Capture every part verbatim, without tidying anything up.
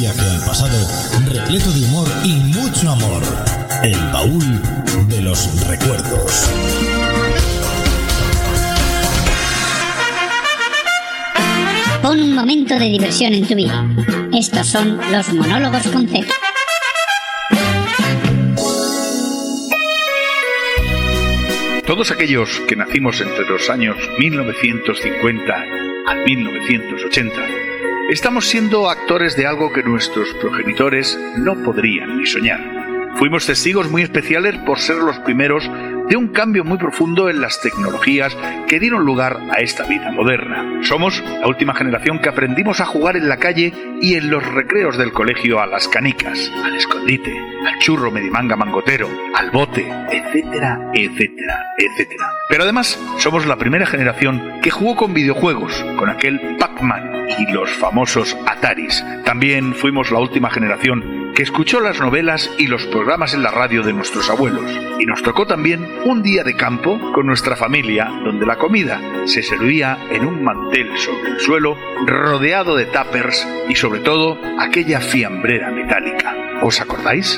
viaje al pasado repleto de humor y mucho amor. El baúl de los recuerdos. Pon un momento de diversión en tu vida. Estos son los monólogos con C. Todos aquellos que nacimos entre los años mil novecientos cincuenta a mil novecientos ochenta, estamos siendo actores de algo que nuestros progenitores no podrían ni soñar. Fuimos testigos muy especiales por ser los primeros de un cambio muy profundo en las tecnologías que dieron lugar a esta vida moderna. Somos la última generación que aprendimos a jugar en la calle y en los recreos del colegio a las canicas, al escondite, al churro medimanga mangotero, al bote, etcétera, etcétera, etcétera. Pero además somos la primera generación que jugó con videojuegos, con aquel Pac-Man y los famosos Ataris. También fuimos la última generación que escuchó las novelas y los programas en la radio de nuestros abuelos. Y nos tocó también un día de campo con nuestra familia, donde la comida se servía en un mantel sobre el suelo, rodeado de tuppers y sobre todo aquella fiambrera metálica. ¿Os acordáis?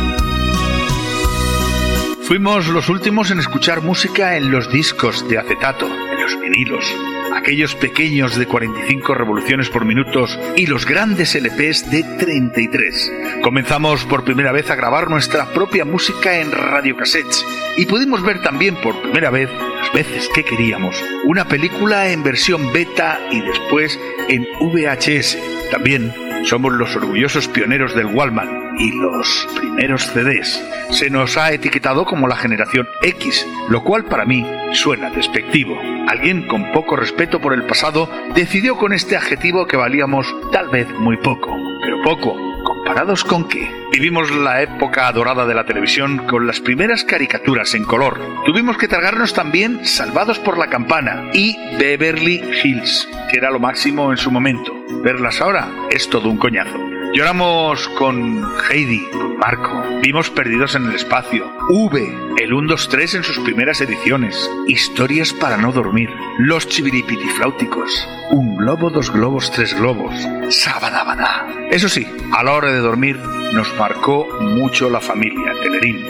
Fuimos los últimos en escuchar música en los discos de acetato, en los vinilos, aquellos pequeños de cuarenta y cinco revoluciones por minuto y los grandes L Pes de treinta y tres. Comenzamos por primera vez a grabar nuestra propia música en radiocassettes y pudimos ver también por primera vez, las veces que queríamos, una película en versión beta y después en V H S. También somos los orgullosos pioneros del Walkman y los primeros C Ds. Se nos ha etiquetado como la generación X, lo cual para mí suena despectivo. Alguien con poco respeto por el pasado decidió con este adjetivo que valíamos tal vez muy poco. Pero poco, ¿comparados con qué? Vivimos la época dorada de la televisión con las primeras caricaturas en color. Tuvimos que tragarnos también Salvados por la Campana y Beverly Hills, que era lo máximo en su momento. Verlas ahora es todo un coñazo. Lloramos con Heidi, con Marco. Vimos Perdidos en el Espacio. V, el uno dos tres en sus primeras ediciones. Historias para no dormir. Los Chibiripitifláuticos. Un globo, dos globos, tres globos. Sabadabadá. Eso sí, a la hora de dormir nos marcó mucho la familia Telerín.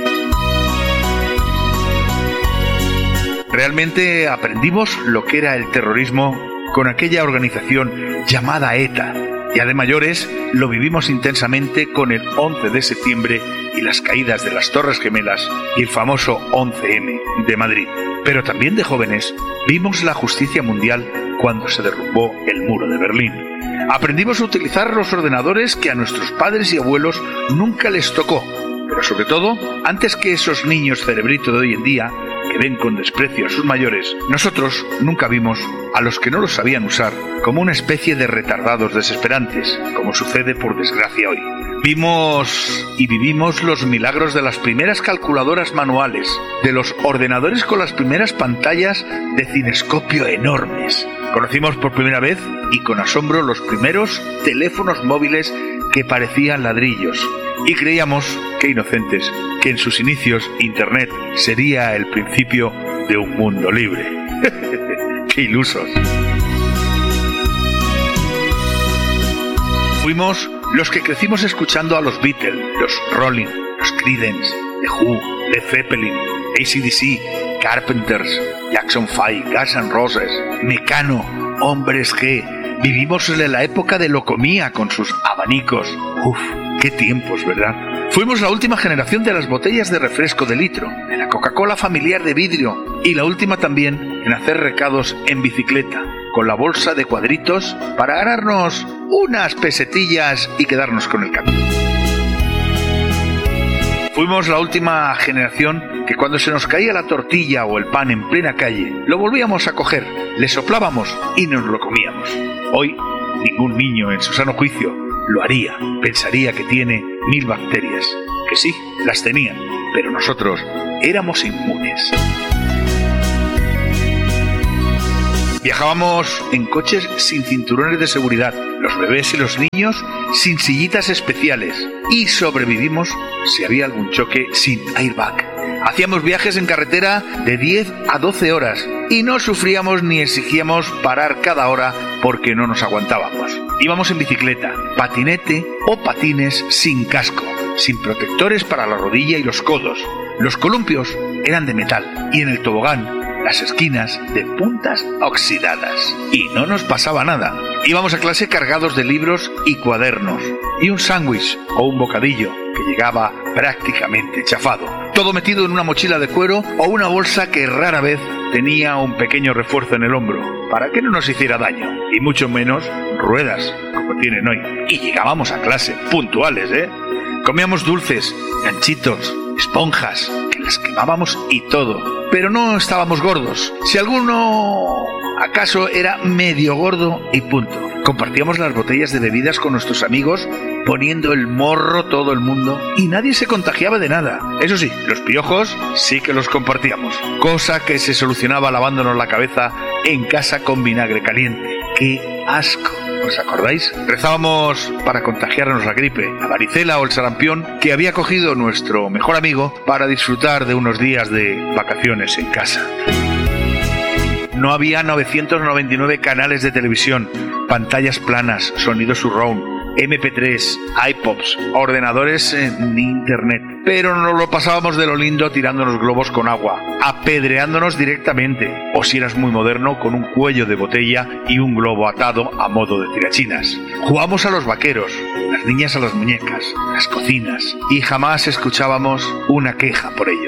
Realmente aprendimos lo que era el terrorismo con aquella organización llamada ETA. Ya de mayores lo vivimos intensamente con el once de septiembre y las caídas de las Torres Gemelas y el famoso once eme de Madrid. Pero también de jóvenes vimos la justicia mundial cuando se derrumbó el muro de Berlín. Aprendimos a utilizar los ordenadores que a nuestros padres y abuelos nunca les tocó. Pero sobre todo, antes que esos niños cerebrito de hoy en día, que ven con desprecio a sus mayores, nosotros nunca vimos a los que no los sabían usar como una especie de retardados desesperantes, como sucede por desgracia hoy. Vimos y vivimos los milagros de las primeras calculadoras manuales, de los ordenadores con las primeras pantallas de cinescopio enormes. Conocimos por primera vez y con asombro los primeros teléfonos móviles que parecían ladrillos. Y creíamos, qué inocentes, que en sus inicios Internet sería el principio de un mundo libre. ¡Qué ilusos! Fuimos los que crecimos escuchando a los Beatles, los Rolling, los Creedence, The Who, Led Zeppelin, A C D C, Carpenters, Jackson five, Guns N' Roses, Mecano, Hombres G. Vivimos en la época de Locomía con sus abanicos. Uf, qué tiempos, ¿verdad? Fuimos la última generación de las botellas de refresco de litro, de la Coca-Cola familiar de vidrio y la última también en hacer recados en bicicleta, con la bolsa de cuadritos para ganarnos unas pesetillas y quedarnos con el cambio. Fuimos la última generación que cuando se nos caía la tortilla o el pan en plena calle, lo volvíamos a coger, le soplábamos y nos lo comíamos. Hoy, ningún niño en su sano juicio lo haría, pensaría que tiene mil bacterias, que sí, las tenían, pero nosotros éramos inmunes. Viajábamos en coches sin cinturones de seguridad, los bebés y los niños sin sillitas especiales y sobrevivimos si había algún choque sin airbag. Hacíamos viajes en carretera de diez a doce horas y no sufríamos ni exigíamos parar cada hora porque no nos aguantábamos. Íbamos en bicicleta, patinete o patines sin casco, sin protectores para la rodilla y los codos. Los columpios eran de metal y en el tobogán las esquinas de puntas oxidadas. Y no nos pasaba nada. Íbamos a clase cargados de libros y cuadernos, y un sándwich o un bocadillo que llegaba prácticamente chafado. Todo metido en una mochila de cuero o una bolsa que rara vez tenía un pequeño refuerzo en el hombro, para que no nos hiciera daño, y mucho menos ruedas, como tienen hoy. Y llegábamos a clase, puntuales, ¿eh? Comíamos dulces, ganchitos, esponjas, que las quemábamos y todo. Pero no estábamos gordos. Si alguno acaso era medio gordo y punto. Compartíamos las botellas de bebidas con nuestros amigos, poniendo el morro todo el mundo, y nadie se contagiaba de nada. Eso sí, los piojos sí que los compartíamos, cosa que se solucionaba lavándonos la cabeza en casa con vinagre caliente. ¡Qué asco! ¿Os acordáis? Rezábamos para contagiarnos la gripe, la varicela o el sarampión que había cogido nuestro mejor amigo para disfrutar de unos días de vacaciones en casa. No había novecientos noventa y nueve canales de televisión, pantallas planas, sonido surround, eme pe tres, iPods, ordenadores eh, ni internet. Pero nos lo pasábamos de lo lindo tirándonos globos con agua, apedreándonos directamente, o si eras muy moderno, con un cuello de botella y un globo atado a modo de tirachinas. Jugamos a los vaqueros, las niñas a las muñecas, las cocinas, y jamás escuchábamos una queja por ello.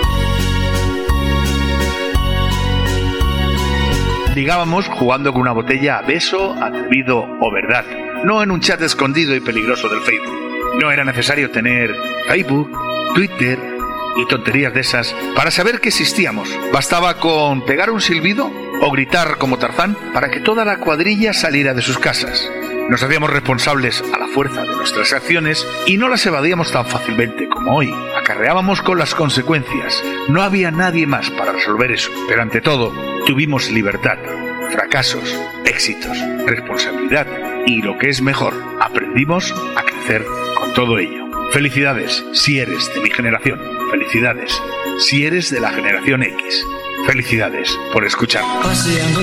Ligábamos jugando con una botella a beso, atrevido o verdad, no en un chat escondido y peligroso del Facebook. No era necesario tener Facebook, Twitter y tonterías de esas para saber que existíamos. Bastaba con pegar un silbido o gritar como Tarzán para que toda la cuadrilla saliera de sus casas. Nos hacíamos responsables a la fuerza de nuestras acciones y no las evadíamos tan fácilmente como hoy. Acarreábamos con las consecuencias. No había nadie más para resolver eso. Pero ante todo, tuvimos libertad, fracasos, éxitos, responsabilidad y, lo que es mejor, aprendimos a crecer con todo ello. Felicidades si eres de mi generación. Felicidades si eres de la generación X. Felicidades por escucharnos.